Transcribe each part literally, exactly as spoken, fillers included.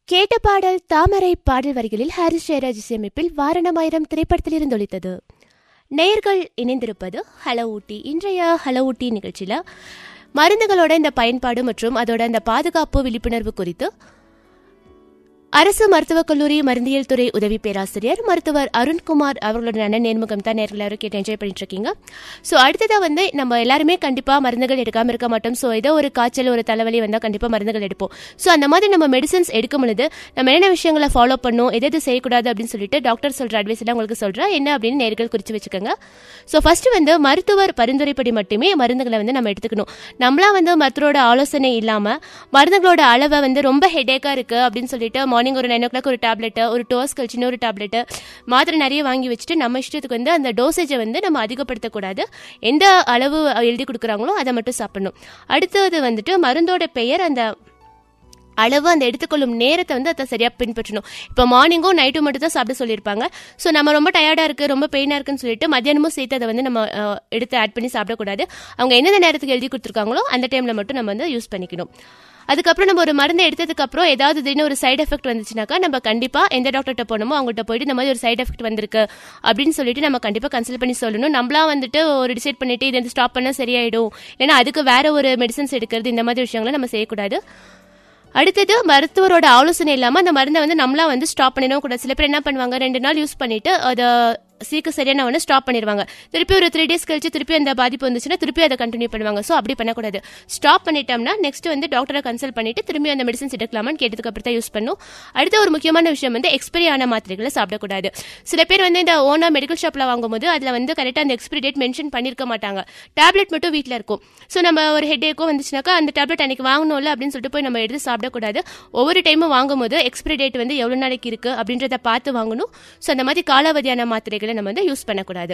கேட்ட பாடல் தாமரை பாடல் வரிகளில் ஹாரிஸ் ஜெயராஜ் இசையமைப்பில் வாரணமாயிரம் திரைப்படத்தில் இருந்து ஒலித்தது. நேயர்கள் இணைந்திருப்பது ஹலோ ஊட்டி. இன்றைய ஹலோ ஊட்டி நிகழ்ச்சியில் மருந்துகளோட இந்த பயன்பாடு மற்றும் அதோட இந்த பாதுகாப்பு விழிப்புணர்வு குறித்து அரசு மருத்துவக் கல்லூரி மருந்தியல் துறை உதவி பேராசிரியர் மருத்துவர் அருண்குமார் அவர்களோட நல்ல நேர்முகம் தான் நேர்கள் எல்லாரும் கேட்டு என்ஜாய் பண்ணிட்டு இருக்கீங்க. ஸோ அடுத்ததாக வந்து நம்ம எல்லாருமே கண்டிப்பாக மருந்துகள் எடுக்காமல் இருக்க மாட்டோம். ஸோ ஏதோ ஒரு காய்ச்சல் ஒரு தலைவலி வந்தால் கண்டிப்பாக மருந்துகள் எடுப்போம். ஸோ அந்த மாதிரி நம்ம மெடிசன்ஸ் எடுக்கும் பொழுது நம்ம என்னென்ன விஷயங்களை ஃபாலோ பண்ணணும், எது எது செய்யக்கூடாது அப்படின்னு சொல்லிட்டு டாக்டர் சொல்கிற அட்வைஸ் எல்லாம் உங்களுக்கு சொல்கிறேன். என்ன அப்படின்னு நேர்கள் குறித்து வச்சுக்கோங்க. ஸோ ஃபர்ஸ்ட் வந்து மருத்துவர் பரிந்துரைப்படி மட்டுமே மருந்துகளை வந்து நம்ம எடுத்துக்கணும். நம்மளா வந்து மருத்துவரோட ஆலோசனை இல்லாமல் மருந்துகளோட அளவை வந்து ரொம்ப ஹெடேக்காக இருக்குது அப்படின்னு சொல்லிட்டு மார்னிங் ஒரு நைன் ஓ கிளாக் ஒரு டேப்லெட்டு, ஒரு டூ ஹவர்ஸ் கழிச்சு இன்னொரு டேப்லெட்டு மாத்திரை நிறைய வாங்கி வச்சுட்டு நம்ம இஷ்டத்துக்கு வந்து அந்த டோசேஜை வந்து நம்ம அதிகப்படுத்தக்கூடாது. எந்த அளவு எழுதி கொடுக்குறாங்களோ அதை மட்டும் சாப்பிடணும். அடுத்தது வந்துட்டு மருந்தோட பெயர், அந்த அளவு, அந்த எடுத்துக்கொள்ளும் நேரத்தை வந்து அதை சரியாக பின்பற்றணும். இப்போ மார்னிங்கும் நைட்டும் மட்டும் தான் சாப்பிட சொல்லியிருப்பாங்க. ஸோ நம்ம ரொம்ப டயர்டாக இருக்குது, ரொம்ப பெயினாக இருக்குன்னு சொல்லிட்டு மத்தியானமும் சேர்த்து அதை வந்து நம்ம எடுத்து ஆட் பண்ணி சாப்பிடக்கூடாது. அவங்க எந்தெந்த நேரத்துக்கு எழுதி கொடுத்துருக்காங்களோ அந்த டைமில் மட்டும் நம்ம வந்து யூஸ் பண்ணிக்கணும். அதுக்கப்புறம் நம்ம ஒரு மருந்து எடுத்ததுக்கப்புறம் ஏதாவது திடீர்னு ஒரு சைட் எஃபெக்ட் வந்துச்சுனாக்கா நம்ம கண்டிப்பாக எந்த டாக்டர்கிட்ட போனோமோ அவங்கள்ட்ட போயிட்டு இந்த மாதிரி ஒரு சைட் எஃபெக்ட் வந்திருக்கு அப்படின்னு சொல்லிட்டு நம்ம கண்டிப்பாக கன்சல்ட் பண்ணி சொல்லணும். நம்மளாம் வந்துட்டு ஒரு டிசைட் பண்ணிட்டு இது வந்து ஸ்டாப் பண்ணால் சரியாயிடும், ஏன்னா அதுக்கு வேற ஒரு மெடிசன்ஸ் எடுக்கிறது, இந்த மாதிரி விஷயங்களை நம்ம செய்யக்கூடாது. அடுத்தது மருத்துவரோட ஆலோசனை இல்லாமல் அந்த மருந்தை வந்து நம்மளாம் வந்து ஸ்டாப் பண்ணிடவும் கூடாது. சில பேர் என்ன பண்ணுவாங்க, ரெண்டு நாள் யூஸ் பண்ணிட்டு அதை சீக்கிரம் சரியான உடனே ஸ்டாப் பண்ணிடுவாங்க. திருப்பி ஒரு த்ரீ டேஸ் கழிச்சு திருப்பி அந்த பாதிப்பு வந்துச்சுன்னா திருப்பி அதை கண்டினியூ பண்ணுவாங்க. ஸோ அப்படி பண்ணக்கூடாது. ஸ்டாப் பண்ணிட்டோம்னா நெக்ஸ்ட் வந்து டாக்டரை கன்சல்ட் பண்ணிட்டு திரும்பி அந்த மெடிசன்ஸ் எடுக்கலாமான்னு கேட்டதுக்கு அப்புறம் தான் யூஸ் பண்ணும். அடுத்த ஒரு முக்கியமான விஷயம் வந்து எக்ஸ்பைரி ஆன மாத்திரைகளை சாப்பிடக்கூடாது. சில பேர் வந்து இந்த ஓனா மெடிக்கல் ஷாப்ல வாங்கும்போது அதில் வந்து கரெக்டாக அந்த எக்ஸ்பைரி டேட் மென்ஷன் பண்ணியிருக்க மாட்டாங்க. டேப்லெட் மட்டும் வீட்டில் இருக்கும். ஸோ நம்ம ஒரு ஹெட் ஏக்கோ வந்துச்சுனாக்கா அந்த டேப்லெட் அன்னைக்கு வாங்கணும்ல அப்படின்னு சொல்லிட்டு போய் நம்ம எடுத்து சாப்பிடக்கூடாது. ஒவ்வொரு டைமும் வாங்கும்போது எக்ஸ்பைரி டேட் வந்து எவ்வளோ நாளைக்கு இருக்கு அப்படின்றத பார்த்து வாங்கணும். ஸோ அந்த மாதிரி காலாவதியான மாத்திரைகளை நம்ம வந்து யூஸ் பண்ணக்கூடாது.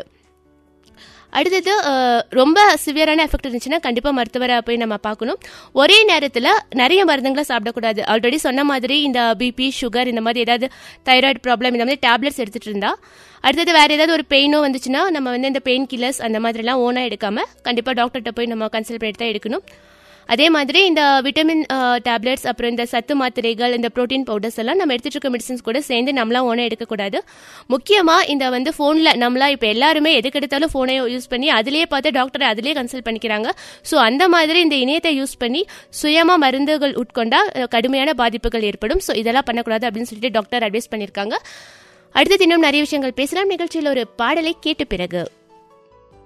அடுத்தது ரொம்ப சிவியரான எஃபெக்ட் இருந்துச்சுன்னா கண்டிப்பாக மருத்துவரை போய் நம்ம பார்க்கணும். ஒரே நேரத்தில் நிறைய மருந்துங்களை சாப்பிடக்கூடாது. ஆல்ரெடி சொன்ன மாதிரி இந்த பிபி, சுகர், இந்த மாதிரி ஏதாவது தைராய்டு ப்ராப்ளம், இந்த மாதிரி டேப்லெட்ஸ் எடுத்துகிட்டு இருந்தா, அடுத்தது வேறு ஏதாவது ஒரு பெயினோ வந்துச்சுன்னா நம்ம வந்து இந்த பெயின் கில்லர்ஸ் அந்த மாதிரிலாம் ஓனாக எடுக்காமல் கண்டிப்பாக டாக்டர்கிட்ட போய் நம்ம கன்சல்ட் பண்ணிட்டு தான் எடுக்கணும். அதே மாதிரி இந்த விட்டமின் டேப்லெட்ஸ், அப்புறம் இந்த சத்து மாத்திரைகள், இந்த ப்ரோட்டீன் பவுடர்ஸ் எல்லாம் நம்ம எடுத்துட்டு இருக்க மெடிசன்ஸ் கூட சேர்ந்து நம்மளாம் ஓனை எடுக்கக்கூடாது. முக்கியமாக இந்த வந்து ஃபோனில் நம்மளா இப்போ எல்லாருமே எதுக்கு எடுத்தாலும் ஃபோனை யூஸ் பண்ணி அதிலேயே பார்த்து டாக்டரை அதிலே கன்சல்ட் பண்ணிக்கிறாங்க. ஸோ அந்த மாதிரி இந்த இணையத்தை யூஸ் பண்ணி சுயமாக மருந்துகள் உட்கொண்டா கடுமையான பாதிப்புகள் ஏற்படும். ஸோ இதெல்லாம் பண்ணக்கூடாது அப்படின்னு சொல்லிட்டு டாக்டர் அட்வைஸ் பண்ணியிருக்காங்க. அடுத்தது இன்னும் நிறைய விஷயங்கள் பேசலாம். நிகழ்ச்சியில் ஒரு பாடலை கேட்ட பிறகு